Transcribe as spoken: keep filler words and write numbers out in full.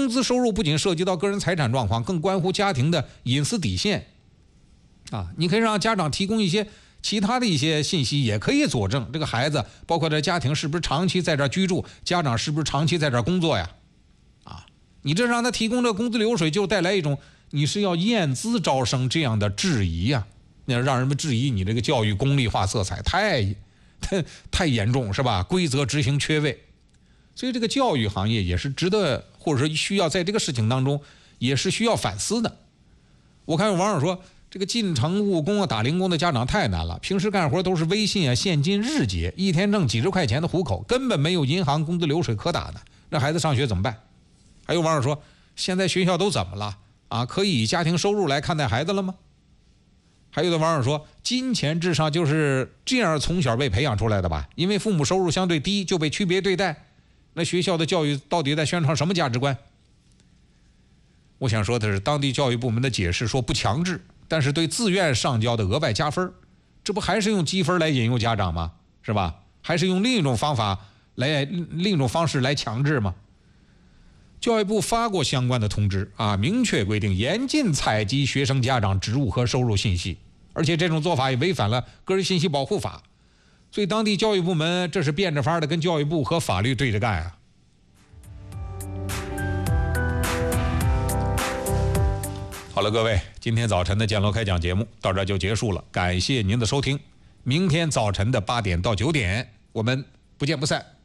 资收入不仅涉及到个人财产状况，更关乎家庭的隐私底线啊。你可以让家长提供一些其他的一些信息，也可以佐证这个孩子包括这家庭是不是长期在这儿居住，家长是不是长期在这儿工作呀？啊，你这让他提供这工资流水，就带来一种你是要验资招生这样的质疑呀、啊，那让人们质疑你这个教育功利化色彩太太太严重，是吧？规则执行缺位。所以这个教育行业也是值得，或者说需要在这个事情当中也是需要反思的。我看有网友说，这个进城务工啊、打零工的家长太难了，平时干活都是微信啊、现金日结，一天挣几十块钱的糊口，根本没有银行工资流水可打的，让孩子上学怎么办？还有网友说，现在学校都怎么了啊？可以以家庭收入来看待孩子了吗？还有的网友说，金钱至上就是这样从小被培养出来的吧？因为父母收入相对低，就被区别对待。那学校的教育到底在宣传什么价值观？我想说的是，当地教育部门的解释说不强制，但是对自愿上交的额外加分，这不还是用积分来引诱家长吗？是吧？还是用另一种方法来另一种方式来强制吗？教育部发过相关的通知啊，明确规定严禁采集学生家长职务和收入信息，而且这种做法也违反了个人信息保护法。所以当地教育部门这是变着法的跟教育部和法律对着干啊。好了，各位，今天早晨的建楼开讲节目到这就结束了，感谢您的收听。明天早晨的八点到九点，我们不见不散。